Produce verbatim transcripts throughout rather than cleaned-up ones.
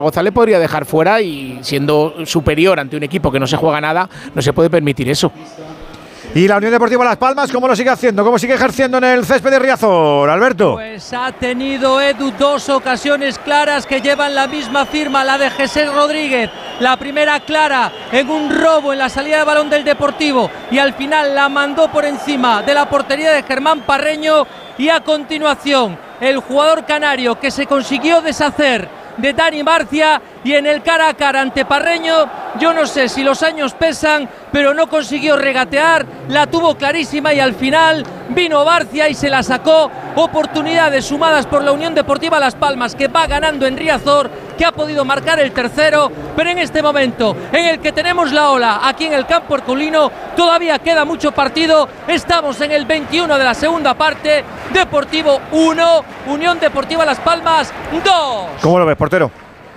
Zaragoza le podría dejar fuera y siendo superior ante un equipo que no se juega nada, no se puede permitir eso. Y la Unión Deportiva Las Palmas, ¿cómo lo sigue haciendo? ¿Cómo sigue ejerciendo en el césped de Riazor, Alberto? Pues ha tenido Edu dos ocasiones claras que llevan la misma firma, la de Jesús Rodríguez. La primera clara en un robo en la salida de balón del Deportivo y al final la mandó por encima de la portería de Germán Parreño. Y a continuación el jugador canario que se consiguió deshacer de Dani Barcia y en el cara a cara ante Parreño, yo no sé si los años pesan, pero no consiguió regatear, la tuvo clarísima y al final vino Barcia y se la sacó. Oportunidades sumadas por la Unión Deportiva Las Palmas, que va ganando en Riazor, que ha podido marcar el tercero, pero en este momento en el que tenemos la ola aquí en el campo herculino, todavía queda mucho partido. Estamos en el veintiuno de la segunda parte. Deportivo uno, Unión Deportiva Las Palmas dos. ¿Cómo lo ves, portero?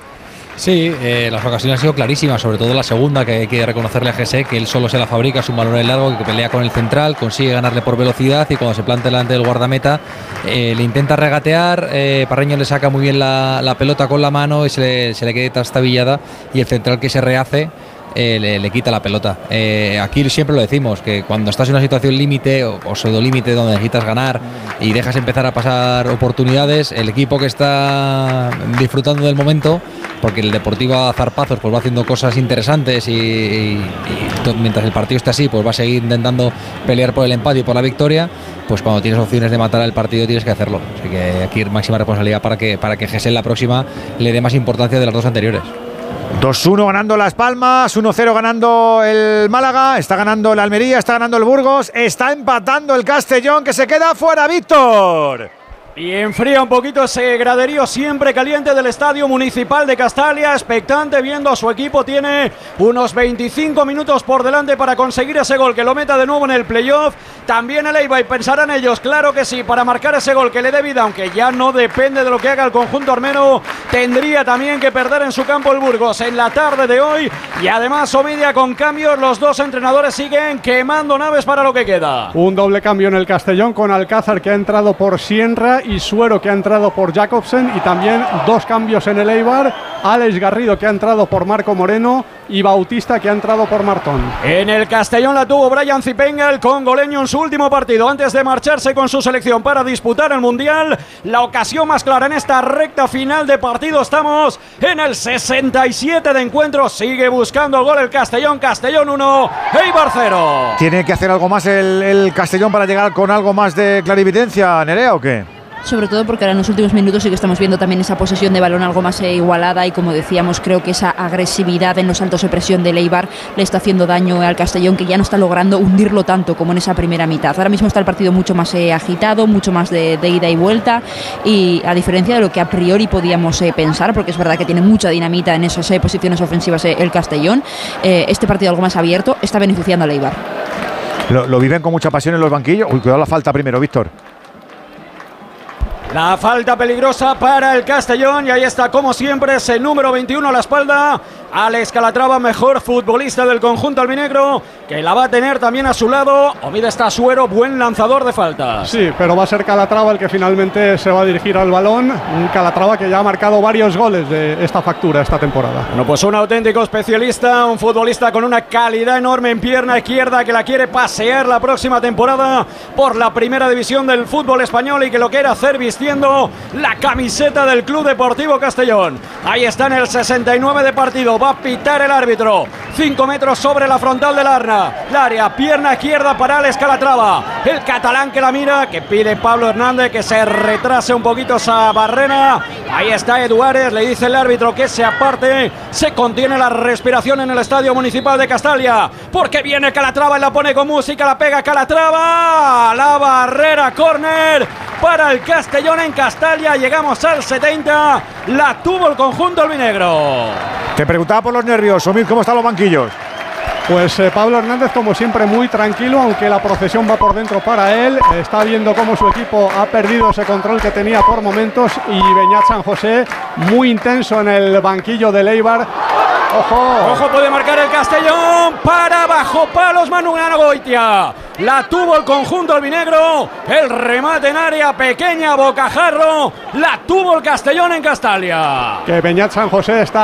Sí, eh, las ocasiones han sido clarísimas, sobre todo la segunda, que hay que reconocerle a Jesse, que él solo se la fabrica, es un balón en largo, que pelea con el central, consigue ganarle por velocidad y cuando se planta delante del guardameta eh, le intenta regatear, eh, Parreño le saca muy bien la, la pelota con la mano y se le, se le queda trastabillada y el central que se rehace Eh, le, le quita la pelota. Eh, aquí siempre lo decimos, que cuando estás en una situación límite o, o pseudo límite donde necesitas ganar y dejas empezar a pasar oportunidades, el equipo que está disfrutando del momento, porque el Deportivo a zarpazos pues va haciendo cosas interesantes y, y, y mientras el partido esté así pues va a seguir intentando pelear por el empate y por la victoria, pues cuando tienes opciones de matar el partido tienes que hacerlo. Así que aquí máxima responsabilidad para que, para que Gesell la próxima le dé más importancia de las dos anteriores. dos uno ganando Las Palmas, uno cero ganando el Málaga, está ganando el Almería, está ganando el Burgos, está empatando el Castellón, que se queda fuera, Víctor. Y enfría un poquito ese graderío siempre caliente del Estadio Municipal de Castalia, expectante viendo a su equipo, tiene unos veinticinco minutos por delante para conseguir ese gol que lo meta de nuevo en el playoff. También el Eibar, y pensarán ellos, claro que sí, para marcar ese gol que le dé vida, aunque ya no depende de lo que haga el conjunto armeno, tendría también que perder en su campo el Burgos en la tarde de hoy. Y además Omidia con cambios, los dos entrenadores siguen quemando naves para lo que queda. Un doble cambio en el Castellón con Alcázar, que ha entrado por Sienra, y Suero, que ha entrado por Jacobsen, y también dos cambios en el Eibar, Alex Garrido, que ha entrado por Marco Moreno, y Bautista, que ha entrado por Martón. En el Castellón la tuvo Brian Zipenga, el congoleño, en su último partido antes de marcharse con su selección para disputar el Mundial. La ocasión más clara en esta recta final de partido. Estamos en el sesenta y siete de encuentro, sigue buscando el gol el Castellón. Castellón uno, Eibar cero. ¿Tiene que hacer algo más el, el Castellón para llegar con algo más de clarividencia, Nerea, o qué? Sobre todo porque ahora en los últimos minutos sí que estamos viendo también esa posesión de balón algo más eh, igualada, y como decíamos, creo que esa agresividad en los saltos de presión de Eibar le está haciendo daño al Castellón, que ya no está logrando hundirlo tanto como en esa primera mitad. Ahora mismo está el partido mucho más eh, agitado, mucho más de, de ida y vuelta, y a diferencia de lo que a priori podíamos eh, pensar, porque es verdad que tiene mucha dinamita en esas eh, posiciones ofensivas eh, el Castellón, eh, este partido algo más abierto está beneficiando al Eibar. Lo, lo viven con mucha pasión en los banquillos. Uy, cuidado la falta primero, Víctor. La falta peligrosa para el Castellón, y ahí está como siempre ese número veintiuno a la espalda, Alex Calatrava, mejor futbolista del conjunto albinegro, que la va a tener también a su lado. Omida está Suero, buen lanzador de faltas. Sí, pero va a ser Calatrava el que finalmente se va a dirigir al balón, un Calatrava que ya ha marcado varios goles de esta factura esta temporada. Bueno, pues un auténtico especialista, un futbolista con una calidad enorme en pierna izquierda, que la quiere pasear la próxima temporada por la primera división del fútbol español y que lo quiere hacer vistiendo la camiseta del Club Deportivo Castellón. Ahí está en el sesenta y nueve de partido, va a pitar el árbitro, cinco metros sobre la frontal del Arna, el área, pierna izquierda para Alex Calatrava, el catalán que la mira, que pide Pablo Hernández que se retrase un poquito esa barrera. Ahí está Eduárez, le dice el árbitro que se aparte, se contiene la respiración en el Estadio Municipal de Castalia, porque viene Calatrava y la pone con música, la pega Calatrava, la barrera, córner para el Castellón en Castalia. Llegamos al setenta, la tuvo el conjunto albinegro. Te preguntaba por los nervios, Omid, ¿cómo están los banquillos? Pues eh, Pablo Hernández, como siempre, muy tranquilo, aunque la procesión va por dentro para él. Está viendo cómo su equipo ha perdido ese control que tenía por momentos, y Beñat San José muy intenso en el banquillo del Eibar. ¡Ojo! ¡Ojo! Puede marcar el Castellón, para bajo palos Manu Goitia. la tuvo el conjunto albinegro, el remate en área pequeña, bocajarro, la tuvo el Castellón en Castalia. Que Beñat San José está